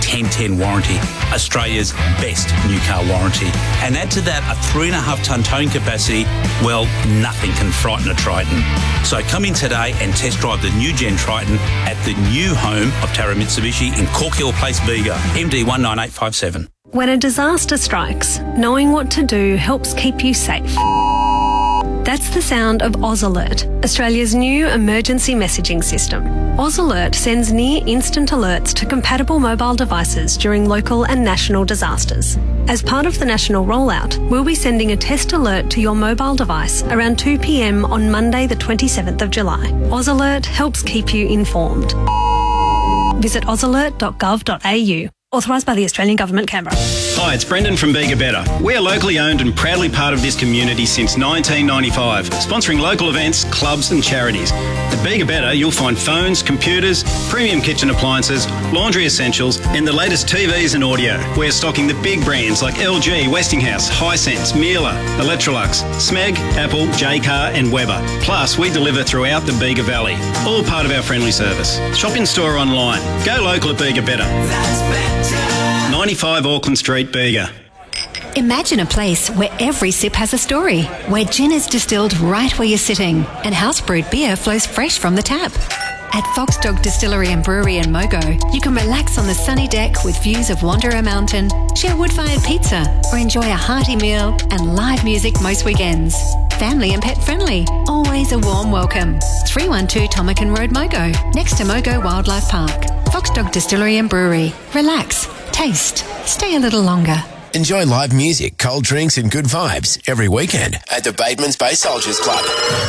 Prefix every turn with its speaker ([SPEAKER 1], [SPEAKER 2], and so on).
[SPEAKER 1] 1010 warranty, Australia's best new car warranty. And add to that a 3.5 tonne towing capacity, well, nothing can frighten a Triton. So come in today and test drive the new Gen Triton at the new home of Tara Mitsubishi in Cork Hill Place, Bega, MD 19857.
[SPEAKER 2] When a disaster strikes, knowing what to do helps keep you safe. That's the sound of Oz Alert, Australia's new emergency messaging system. Oz Alert sends near-instant alerts to compatible mobile devices during local and national disasters. As part of the national rollout, we'll be sending a test alert to your mobile device around 2 p.m. on Monday the 27th of July. Oz Alert helps keep you informed. Visit ozalert.gov.au. Authorised by the Australian Government, Canberra.
[SPEAKER 3] Hi, it's Brendan from Bega Better. We are locally owned and proudly part of this community since 1995, sponsoring local events, clubs and charities. At Bega Better, you'll find phones, computers, premium kitchen appliances, laundry essentials and the latest TVs and audio. We're stocking the big brands like LG, Westinghouse, Hisense, Miele, Electrolux, Smeg, Apple, Jaycar and Weber. Plus, we deliver throughout the Bega Valley, all part of our friendly service. Shop in store or online. Go local at Bega Better. That's better. 95 Auckland Street, Bega.
[SPEAKER 4] Imagine a place where every sip has a story, where gin is distilled right where you're sitting and house-brewed beer flows fresh from the tap. At Fox Dog Distillery and Brewery in Mogo, you can relax on the sunny deck with views of Wanderer Mountain, share wood-fired pizza, or enjoy a hearty meal and live music most weekends. Family and pet friendly, always a warm welcome. 312 Tomakan Road, Mogo, next to Mogo Wildlife Park. Fox Dog Distillery and Brewery. Relax, taste, stay a little longer.
[SPEAKER 5] Enjoy live music, cold drinks and good vibes every weekend at the Batemans Bay Soldiers Club.